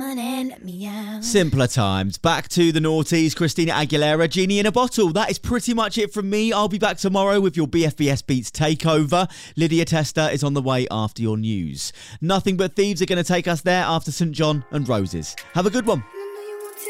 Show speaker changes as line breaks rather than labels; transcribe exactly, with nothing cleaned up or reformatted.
on and let me out.
Simpler times. Back to the noughties. Christina Aguilera, Genie in a Bottle. That is pretty much it from me. I'll be back tomorrow with your B F B S Beats takeover. Lydia Tester is on the way after your news. Nothing But Thieves are going to take us there after Saint John and Roses. Have a good one.